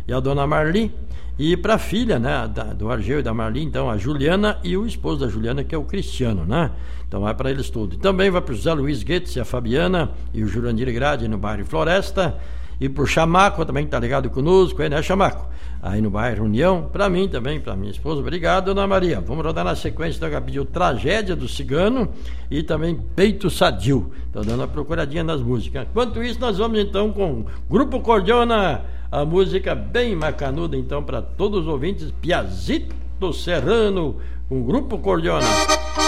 e a dona Marli. E para a filha, né, do Argeu e da Marli, então, a Juliana e o esposo da Juliana, que é o Cristiano, né? Então vai para eles tudo. E também vai para o José Luiz Guedes e a Fabiana e o Jurandir Grade no bairro Floresta. E pro Chamaco também, que tá ligado conosco, aí, né, Chamaco? Aí no bairro União, para mim também, para minha esposa. Obrigado, dona Maria. Vamos rodar na sequência, então, pediu Tragédia do Cigano e também Peito Sadio. Tô dando uma procuradinha nas músicas. Enquanto isso, nós vamos então com Grupo Cordiona, a música bem macanuda, então, para todos os ouvintes, Piazito Serrano, com Grupo Cordiona.